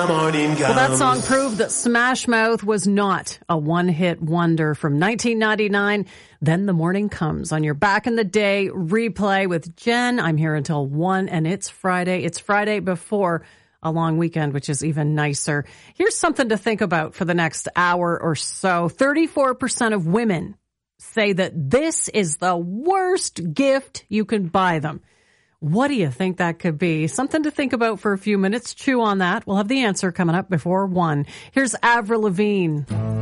Well, that song proved that Smash Mouth was not a one-hit wonder. From 1999, Then the Morning Comes on your Back in the Day replay with Jen. I'm here until 1, and it's Friday. It's Friday before a long weekend, which is even nicer. Here's something to think about for the next hour or so. 34% of women say that this is the worst gift you can buy them. What do you think that could be? Something to think about for a few minutes. Chew on that. We'll have the answer coming up before 1. Here's Avril Lavigne.